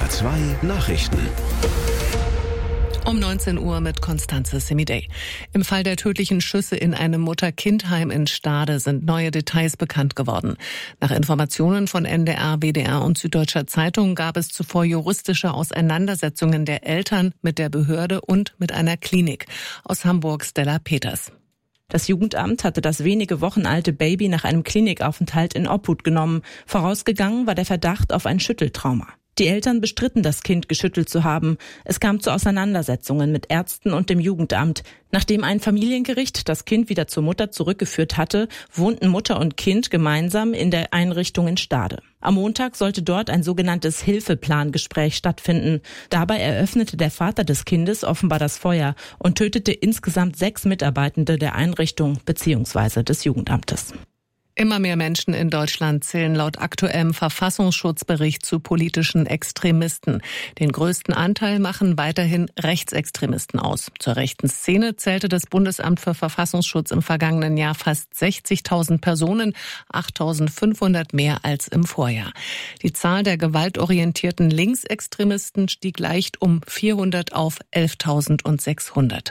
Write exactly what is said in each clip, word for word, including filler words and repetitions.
R zwei Nachrichten. Um neunzehn Uhr mit Konstanze Semidey. Im Fall der tödlichen Schüsse in einem Mutter-Kind-Heim in Stade sind neue Details bekannt geworden. Nach Informationen von N D R, W D R und Süddeutscher Zeitung gab es zuvor juristische Auseinandersetzungen der Eltern mit der Behörde und mit einer Klinik. Aus Hamburg Stella Peters. Das Jugendamt hatte das wenige Wochen alte Baby nach einem Klinikaufenthalt in Obhut genommen. Vorausgegangen war der Verdacht auf ein Schütteltrauma. Die Eltern bestritten, das Kind geschüttelt zu haben. Es kam zu Auseinandersetzungen mit Ärzten und dem Jugendamt. Nachdem ein Familiengericht das Kind wieder zur Mutter zurückgeführt hatte, wohnten Mutter und Kind gemeinsam in der Einrichtung in Stade. Am Montag sollte dort ein sogenanntes Hilfeplangespräch stattfinden. Dabei eröffnete der Vater des Kindes offenbar das Feuer und tötete insgesamt sechs Mitarbeitende der Einrichtung bzw. des Jugendamtes. Immer mehr Menschen in Deutschland zählen laut aktuellem Verfassungsschutzbericht zu politischen Extremisten. Den größten Anteil machen weiterhin Rechtsextremisten aus. Zur rechten Szene zählte das Bundesamt für Verfassungsschutz im vergangenen Jahr fast sechzigtausend Personen, achttausendfünfhundert mehr als im Vorjahr. Die Zahl der gewaltorientierten Linksextremisten stieg leicht um vierhundert auf elftausendsechshundert.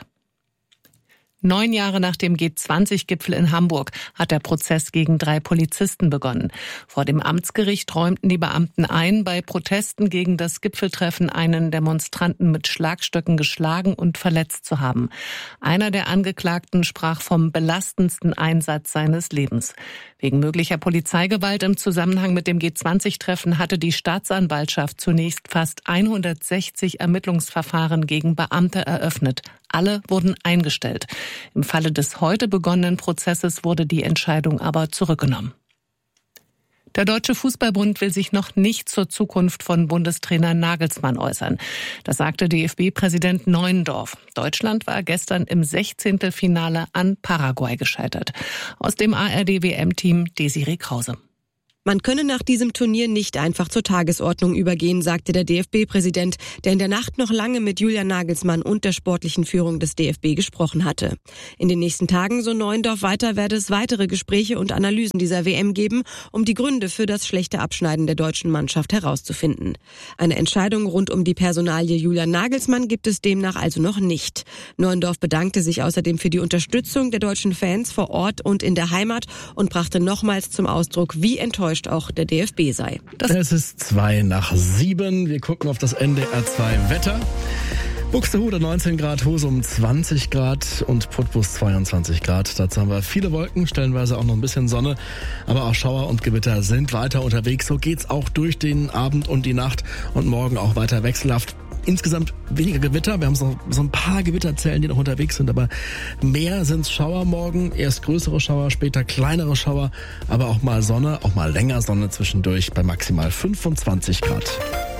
Neun Jahre nach dem G zwanzig Gipfel in Hamburg hat der Prozess gegen drei Polizisten begonnen. Vor dem Amtsgericht räumten die Beamten ein, bei Protesten gegen das Gipfeltreffen einen Demonstranten mit Schlagstöcken geschlagen und verletzt zu haben. Einer der Angeklagten sprach vom belastendsten Einsatz seines Lebens. Wegen möglicher Polizeigewalt im Zusammenhang mit dem G zwanzig Treffen hatte die Staatsanwaltschaft zunächst fast hundertsechzig Ermittlungsverfahren gegen Beamte eröffnet. Alle wurden eingestellt. Im Falle des heute begonnenen Prozesses wurde die Entscheidung aber zurückgenommen. Der Deutsche Fußballbund will sich noch nicht zur Zukunft von Bundestrainer Nagelsmann äußern. Das sagte D F B-Präsident Neuendorf. Deutschland war gestern im Sechzehntelfinale an Paraguay gescheitert. Aus dem A R D-W M-Team Desiree Krause. Man könne nach diesem Turnier nicht einfach zur Tagesordnung übergehen, sagte der D F B-Präsident, der in der Nacht noch lange mit Julian Nagelsmann und der sportlichen Führung des D F B gesprochen hatte. In den nächsten Tagen, so Neuendorf weiter, werde es weitere Gespräche und Analysen dieser W M geben, um die Gründe für das schlechte Abschneiden der deutschen Mannschaft herauszufinden. Eine Entscheidung rund um die Personalie Julian Nagelsmann gibt es demnach also noch nicht. Neuendorf bedankte sich außerdem für die Unterstützung der deutschen Fans vor Ort und in der Heimat und brachte nochmals zum Ausdruck, wie enttäuscht auch der D F B sei. Das es ist zwei nach sieben. Wir gucken auf das N D R zwei Wetter. Buxtehude neunzehn Grad, Husum zwanzig Grad und Putbus zweiundzwanzig Grad. Dazu haben wir viele Wolken, stellenweise auch noch ein bisschen Sonne. Aber auch Schauer und Gewitter sind weiter unterwegs. So geht's auch durch den Abend und die Nacht und morgen auch weiter wechselhaft. Insgesamt weniger Gewitter. Wir haben so, so ein paar Gewitterzellen, die noch unterwegs sind, aber mehr sind's Schauer morgen. Erst größere Schauer, später kleinere Schauer, aber auch mal Sonne, auch mal länger Sonne zwischendurch bei maximal fünfundzwanzig Grad.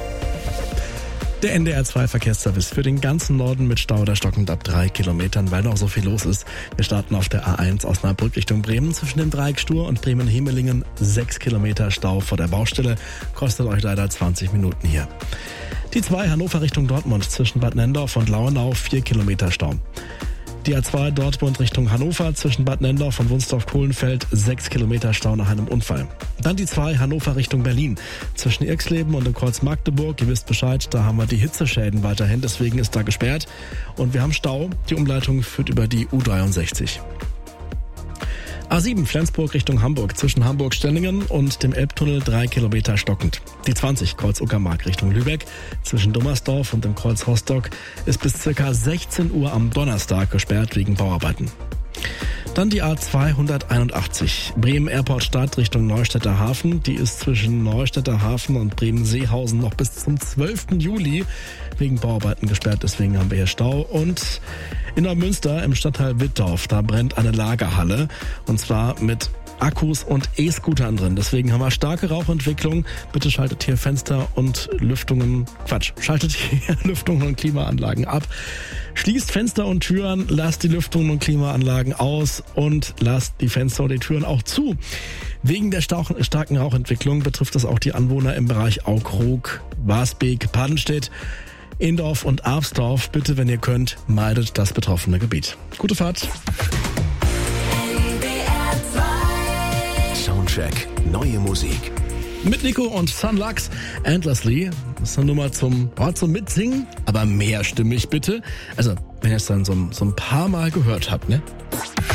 Der N D R zwei Verkehrsservice für den ganzen Norden mit Stau oder stockend ab drei Kilometern, weil noch so viel los ist. Wir starten auf der A eins Osnabrück Richtung Bremen zwischen dem Dreieck Stur und Bremen-Hemelingen. Sechs Kilometer Stau vor der Baustelle. Kostet euch leider zwanzig Minuten hier. Die zwei Hannover Richtung Dortmund zwischen Bad Nenndorf und Lauenau. Vier Kilometer Stau. Die A zwei Dortmund Richtung Hannover zwischen Bad Nenndorf und Wunsdorf-Kohlenfeld, sechs Kilometer Stau nach einem Unfall. Dann die zwei Hannover Richtung Berlin zwischen Irxleben und dem Kreuz Magdeburg. Ihr wisst Bescheid, da haben wir die Hitzeschäden weiterhin, deswegen ist da gesperrt. Und wir haben Stau, die Umleitung führt über die U dreiundsechzig. A sieben Flensburg Richtung Hamburg zwischen Hamburg-Stellingen und dem Elbtunnel drei Kilometer stockend. Die zwanzig Kreuz-Uckermark Richtung Lübeck zwischen Dummersdorf und dem Kreuz Rostock ist bis ca. sechzehn Uhr am Donnerstag gesperrt wegen Bauarbeiten. Dann die A zweihunderteinundachtzig Bremen Airport Stadt Richtung Neustädter Hafen. Die ist zwischen Neustädter Hafen und Bremen-Seehausen noch bis zum zwölften Juli wegen Bauarbeiten gesperrt. Deswegen haben wir hier Stau. Und in Neumünster im Stadtteil Wittdorf, da brennt eine Lagerhalle. Und zwar mit Akkus und E-Scootern drin. Deswegen haben wir starke Rauchentwicklung. Bitte schaltet hier Fenster und Lüftungen, Quatsch, schaltet hier Lüftungen und Klimaanlagen ab. Schließt Fenster und Türen, lasst die Lüftungen und Klimaanlagen aus und lasst die Fenster und die Türen auch zu. Wegen der starken Rauchentwicklung betrifft das auch die Anwohner im Bereich Aukrug, Wasbeek, Padenstedt, Indorf und Arpsdorf. Bitte, wenn ihr könnt, meidet das betroffene Gebiet. Gute Fahrt. Soundcheck. Neue Musik. Mit Nico und Sunlux, Endlessly. Das ist eine Nummer zum, oh, zum Mitsingen, aber mehrstimmig bitte. Also, wenn ihr es dann so, so ein paar Mal gehört habt, ne?